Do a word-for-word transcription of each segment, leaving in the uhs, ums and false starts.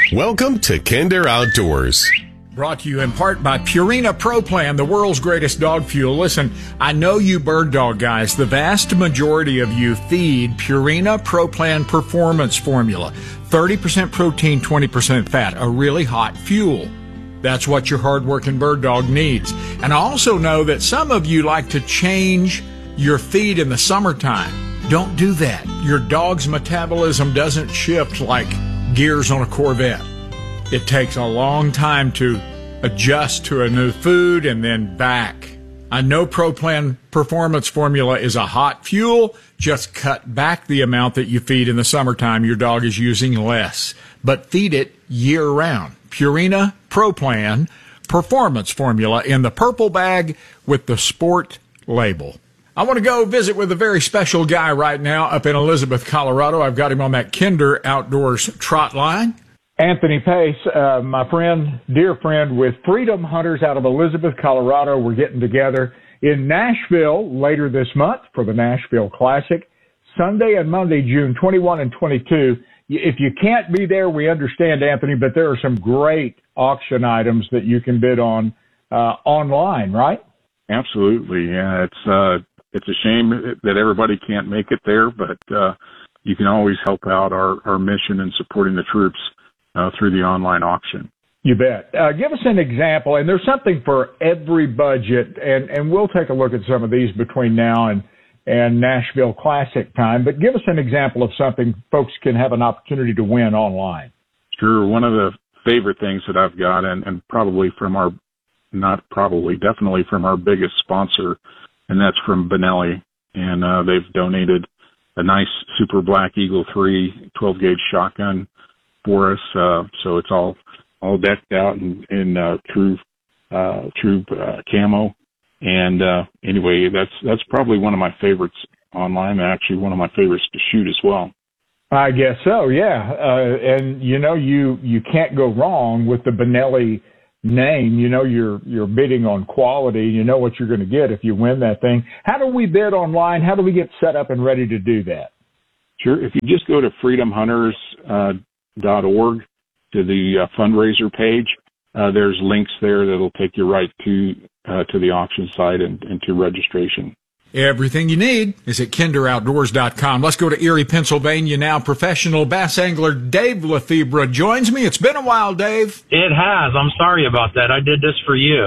Welcome to Kinder Outdoors. Brought to you in part by Purina Pro Plan, the world's greatest dog fuel. Listen, I know you bird dog guys, the vast majority of you feed Purina Pro Plan Performance Formula. thirty percent protein, twenty percent fat, a really hot fuel. That's what your hardworking bird dog needs. And I also know that some of you like to change your feed in the summertime. Don't do that. Your dog's metabolism doesn't shift like gears on a Corvette. It takes a long time to adjust to a new food and then back. I know Pro Plan Performance Formula is a hot fuel. Just cut back the amount that you feed in the summertime. Your dog is using less, but feed it year round. Purina Pro Plan Performance Formula in the purple bag with the sport label. I want to go visit with a very special guy right now up in Elizabeth, Colorado. I've got him on that Kinder Outdoors trot line. Anthony Pace, uh, my friend, dear friend with Freedom Hunters out of Elizabeth, Colorado. We're getting together in Nashville later this month for the Nashville Classic, Sunday and Monday, June twenty-first and twenty-second. If you can't be there, we understand, Anthony, but there are some great auction items that you can bid on uh, online, right? Absolutely, yeah. It's uh, it's a shame that everybody can't make it there, but uh, you can always help out our, our mission in supporting the troops Uh, through the online auction. You bet. Uh, give us an example, and there's something for every budget, and, and we'll take a look at some of these between now and, and Nashville Classic time, but give us an example of something folks can have an opportunity to win online. Sure. One of the favorite things that I've got, and, and probably from our, not probably, definitely from our biggest sponsor, and that's from Benelli, and uh, they've donated a nice Super Black Eagle three twelve gauge shotgun for us, uh, so it's all all decked out in, in uh, true uh, true uh, camo. And uh, anyway, that's that's probably one of my favorites online. Actually, one of my favorites to shoot as well. I guess so, yeah. Uh, and you know, you you can't go wrong with the Benelli name. You know, you're you're bidding on quality. You know what you're going to get if you win that thing. How do we bid online? How do we get set up and ready to do that? Sure. If you just go to freedom hunters uh, dot org to the uh, fundraiser page. Uh, there's links there that'll take you right to uh, to the auction site and, and to registration. Everything you need is at kinder outdoors dot com. Let's go to Erie, Pennsylvania now. Professional bass angler Dave Lefebvre joins me. It's been a while, Dave. It has. I'm sorry about that. I did this for you.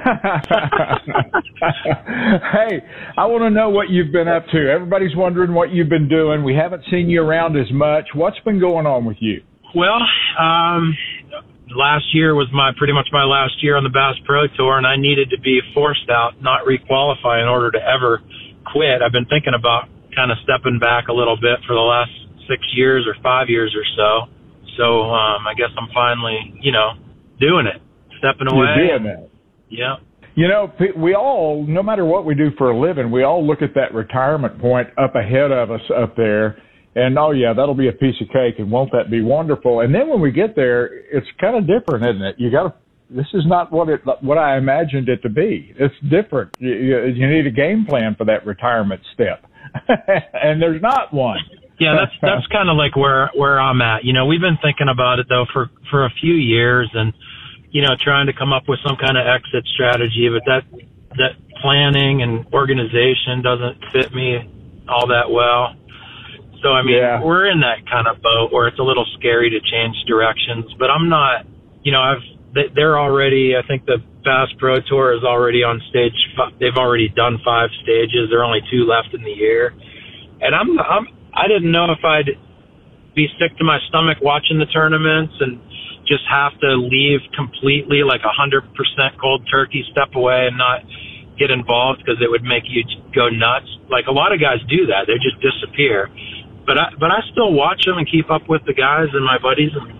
Hey, I want to know what you've been up to. Everybody's wondering what you've been doing. We haven't seen you around as much. What's been going on with you? Well, um, last year was my pretty much my last year on the Bass Pro Tour, and I needed to be forced out, not requalify in order to ever quit. I've been thinking about kind of stepping back a little bit for the last six years or five years or so. So um, I guess I'm finally, you know, doing it, stepping away. You're doing that. Yeah. You know, we all, no matter what we do for a living, we all look at that retirement point up ahead of us up there. And, oh, yeah, that'll be a piece of cake, and won't that be wonderful? And then when we get there, it's kind of different, isn't it? You got to, this is not what it, what I imagined it to be. It's different. You, you, you need a game plan for that retirement step, and there's not one. Yeah, that's that's kind of like where where I'm at. You know, we've been thinking about it though for for a few years, and you know, trying to come up with some kind of exit strategy, but that that planning and organization doesn't fit me all that well. So, I mean, yeah. We're in that kind of boat where it's a little scary to change directions, but I'm not, you know, I've, they're already, I think the Bass Pro Tour is already on stage. They've already done five stages. There are only two left in the year. And I'm, I'm, I didn't know if I'd be sick to my stomach watching the tournaments and just have to leave completely, like a hundred percent cold turkey, step away and not get involved because it would make you go nuts. Like a lot of guys do that. They just disappear. But I, but I still watch them and keep up with the guys and my buddies. And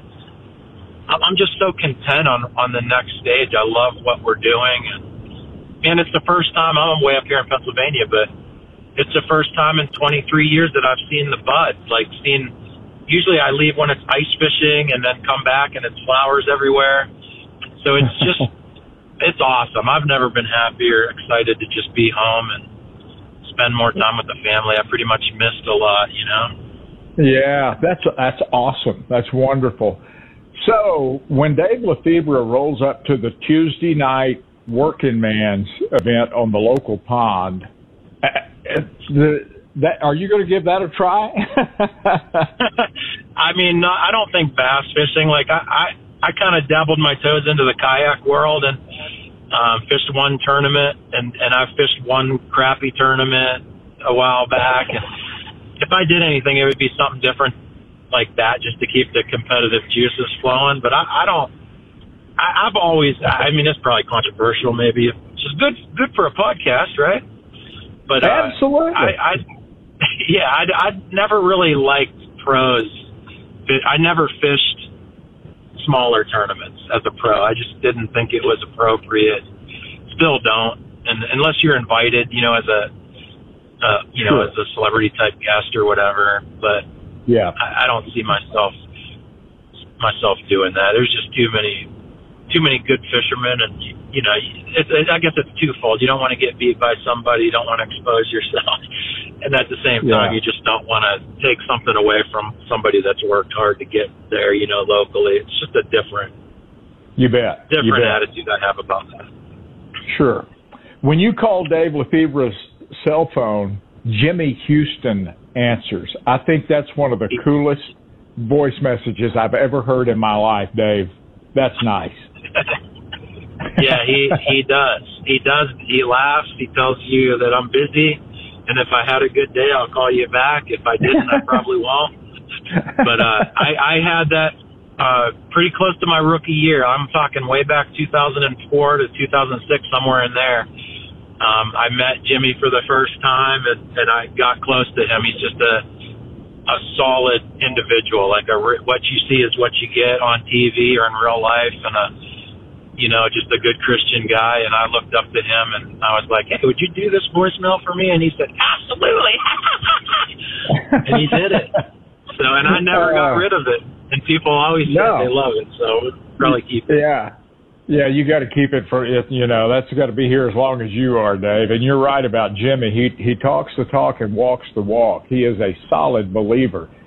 I'm just so content on, on the next stage. I love what we're doing. And, and it's the first time, I'm way up here in Pennsylvania, but it's the first time in twenty-three years that I've seen the buds. Like seen, usually I leave when it's ice fishing and then come back and it's flowers everywhere. So it's just, it's awesome. I've never been happier, excited to just be home and spend more time with the family. I pretty much missed a lot, you know? Yeah, that's that's awesome. That's wonderful. So when Dave Lefebvre rolls up to the Tuesday night working man's event on the local pond, the, that, are you going to give that a try? I mean, no, I don't think bass fishing, like I, I, I kind of dabbled my toes into the kayak world and um, fished one tournament, and, and I fished one crappie tournament a while back. And if I did anything, it would be something different like that, just to keep the competitive juices flowing. But I, I don't, I, I've always, I mean, it's probably controversial maybe. It's just good, good for a podcast, right? But uh, absolutely. I, I, yeah, I, I never really liked pros. I never fished smaller tournaments as a pro. I just didn't think it was appropriate. Still don't, and unless you're invited, you know, as a, uh, you know, sure. as a celebrity type guest or whatever. But yeah, I, I don't see myself myself doing that. There's just too many, too many good fishermen, and you know, it's, it, I guess it's twofold. You don't want to get beat by somebody. You don't want to expose yourself. And at the same time, yeah. you just don't want to take something away from somebody that's worked hard to get there, you know, locally. It's just a different, you bet, different you bet. attitude I have about that. Sure. When you call Dave Lefebvre's cell phone, Jimmy Houston answers. I think that's one of the coolest voice messages I've ever heard in my life, Dave. That's nice. Yeah, he, he does. He does. He laughs. He tells you that I'm busy. And if I had a good day, I'll call you back. If I didn't, I probably won't. But uh, I, I had that uh, pretty close to my rookie year. I'm talking way back two thousand four to two thousand six, somewhere in there. Um, I met Jimmy for the first time, and, and I got close to him. He's just a a solid individual. Like a, what you see is what you get on T V or in real life, and a you know, just a good Christian guy. And I looked up to him, and I was like, hey, would you do this voicemail for me? And he said, absolutely. And he did it. So, and I never got rid of it. And people always say no. they love it. So we'll probably keep it. Yeah. Yeah, you got to keep it for, you know, that's got to be here as long as you are, Dave. And you're right about Jimmy. He he talks the talk and walks the walk. He is a solid believer.